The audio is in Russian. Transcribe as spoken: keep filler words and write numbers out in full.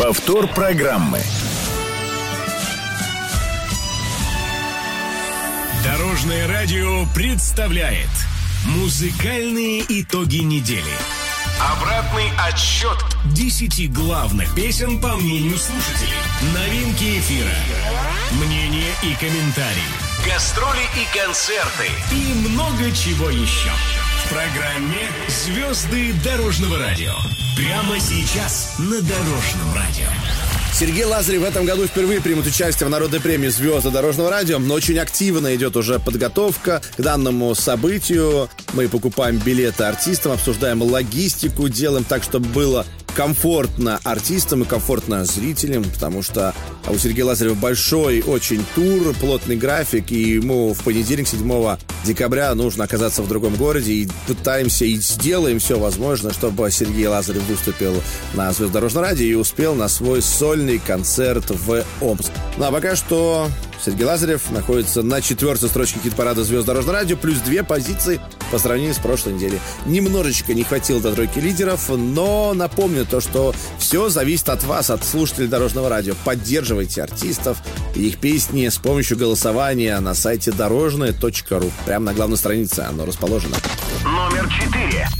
Повтор программы. Дорожное радио представляет музыкальные итоги недели. Обратный отсчет десяти главных песен по мнению слушателей. Новинки эфира, мнения и комментарии, гастроли и концерты и много чего еще. В программе «Звезды дорожного радио». Прямо сейчас на Дорожном радио. Сергей Лазарев в этом году впервые примет участие в народной премии «Звезды дорожного радио». Но очень активно идет уже подготовка к данному событию. Мы покупаем билеты артистам, обсуждаем логистику, делаем так, чтобы было комфортно артистам и комфортно зрителям, потому что у Сергея Лазарева большой очень тур, плотный график, и ему в понедельник, седьмого декабря, нужно оказаться в другом городе, и пытаемся и сделаем все возможное, чтобы Сергей Лазарев выступил на «Звезды дорожного радио» и успел на свой сольный концерт в Омск. Ну а пока что Сергей Лазарев находится на четвертой строчке хит-парада «Звезд дорожного радио», плюс две позиции по сравнению с прошлой неделей. Немножечко не хватило до тройки лидеров, но напомню то, что все зависит от вас, от слушателей Дорожного радио. Поддерживайте артистов и их песни с помощью голосования на сайте дорожное точка ру. Прямо на главной странице оно расположено. Номер четыре.